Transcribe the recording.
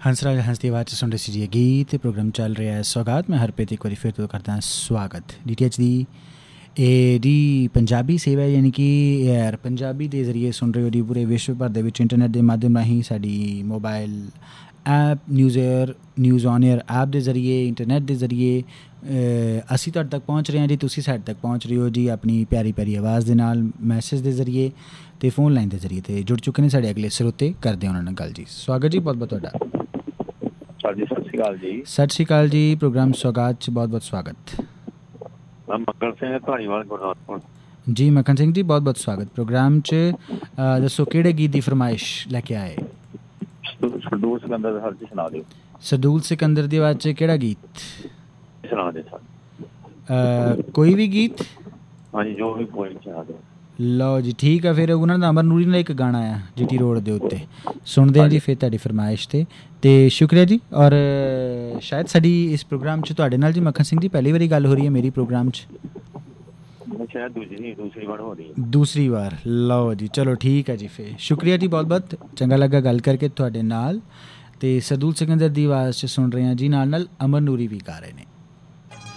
हंसराज हंस ਦੀ ਆਵਾਜ਼ 'ਚ ਸੁਣ ਰਹੇ ਸੀ ਜੀ ਗੀਤ। ਪ੍ਰੋਗਰਾਮ ਚੱਲ ਰਿਹਾ ਹੈ ਸੌਗਾਤ। ਮੈਂ ਹਰਪ੍ਰੀਤ ਇੱਕ ਵਾਰੀ ਫਿਰ ਤੋਂ ਕਰਦਾ ਸਵਾਗਤ। DTH ਦੀ ਇਹ ਦੀ ਪੰਜਾਬੀ ਸੇਵਾ ਯਾਨੀ ਕਿ ਏਆਰ ਪੰਜਾਬੀ ਦੇ ਜ਼ਰੀਏ ਸੁਣ ਰਹੇ ਹੋ ਜੀ ਪੂਰੇ ਵਿਸ਼ਵ ਭਰ ਦੇ ਵਿੱਚ ਇੰਟਰਨੈਟ ਦੇ ਮਾਧਿਅਮ ਰਾਹੀਂ ਸਾਡੀ mobile app news on air app ਦੇ ਜ਼ਰੀਏ ਇੰਟਰਨੈਟ ਦੇ ਜ਼ਰੀਏ ਅਸੀਂ ਤੁਹਾਡੇ ਤੱਕ ਪਹੁੰਚ ਰਹੇ ਹਾਂ ਜੀ। ਤੁਸੀਂ ਸਾਡੇ ਤੱਕ ਪਹੁੰਚ ਰਹੇ ਹੋ ਜੀ ਆਪਣੀ ਪਿਆਰੀ ਪਿਆਰੀ ਆਵਾਜ਼ ਦੇ ਨਾਲ, ਮੈਸੇਜ ਦੇ ਜ਼ਰੀਏ ਅਤੇ ਫੋਨ ਲਾਈਨ ਦੇ ਜ਼ਰੀਏ। ਅਤੇ ਜੁੜ ਚੁੱਕੇ ਨੇ ਸਾਡੇ ਅਗਲੇ ਸਰੋਤੇ। ਕਰਦੇ ਉਹਨਾਂ ਨਾਲ ਗੱਲ ਜੀ। ਸਵਾਗਤ ਜੀ, ਬਹੁਤ ਬਹੁਤ ਤੁਹਾਡਾ। ਸਤਿ ਸ਼੍ਰੀ ਅਕਾਲ ਜੀ। ਸਤਿ ਸ਼੍ਰੀ ਅਕਾਲ ਜੀ। ਪ੍ਰੋਗਰਾਮ ਸੌਗਾਤ 'ਚ ਬਹੁਤ ਬਹੁਤ ਸਵਾਗਤ। ਮੈਂ ਮੱਖਣ ਸਿੰਘ ਧਾਰੀਵਾਲ ਗੁਰਦਾਸਪੁਰ ਜੀ। ਮੱਖਣ ਸਿੰਘ ਜੀ ਬਹੁਤ ਬਹੁਤ ਸਵਾਗਤ ਪ੍ਰੋਗਰਾਮ 'ਚ। ਦੱਸੋ ਕਿਹੜੇ ਗੀਤ ਦੀ ਫਰਮਾਇਸ਼ ਲੈ ਕੇ ਆਏ? ਸਰਦੂਲ ਸਿਕੰਦਰ ਹਰ ਜੀ ਸੁਣਾ ਦਿਓ। ਸਰਦੂਲ ਸਿਕੰਦਰ ਦੀ ਆਵਾਜ਼ 'ਚ ਕਿਹੜਾ ਗੀਤ ਸੁਣਾ ਦਿਓ ਸਰ? ਕੋਈ ਵੀ ਗੀਤ? ਹਾਂਜੀ, ਜੋ ਵੀ ਕੋਈ ਸੁਣਾ ਦਿਓ। ਲਓ ਜੀ ਠੀਕ ਆ। ਫਿਰ ਉਹਨਾਂ ਦਾ ਅਮਰ ਨੂਰੀ ਨਾਲ ਇੱਕ ਗਾਣਾ ਆ GT ਰੋਡ ਦੇ ਉੱਤੇ, ਸੁਣਦੇ ਹਾਂ ਜੀ ਫਿਰ ਤੁਹਾਡੀ ਫਰਮਾਇਸ਼ 'ਤੇ। ਅਤੇ ਸ਼ੁਕਰੀਆ ਜੀ। ਔਰ ਸ਼ਾਇਦ ਸਾਡੀ ਇਸ ਪ੍ਰੋਗਰਾਮ 'ਚ ਤੁਹਾਡੇ ਨਾਲ ਜੀ ਮੱਖਣ ਸਿੰਘ ਜੀ ਪਹਿਲੀ ਵਾਰੀ ਗੱਲ ਹੋ ਰਹੀ ਹੈ ਮੇਰੀ ਪ੍ਰੋਗਰਾਮ 'ਚ। ਸ਼ਾਇਦ ਦੂਸਰੀ ਵਾਰ ਹੋ ਰਹੀ ਹੈ। ਦੂਸਰੀ ਵਾਰ। ਲਓ ਜੀ ਚਲੋ ਠੀਕ ਹੈ ਜੀ। ਫਿਰ ਸ਼ੁਕਰੀਆ ਜੀ, ਬਹੁਤ ਬਹੁਤ ਚੰਗਾ ਲੱਗਾ ਗੱਲ ਕਰਕੇ ਤੁਹਾਡੇ ਨਾਲ। ਅਤੇ ਸਰਦੂਲ ਸਿਕੰਦਰ ਦੀ ਆਵਾਜ਼ 'ਚ ਸੁਣ ਰਹੇ ਹਾਂ ਜੀ, ਨਾਲ ਨਾਲ ਅਮਰ ਨੂਰੀ ਵੀ ਗਾ ਰਹੇ ਨੇ।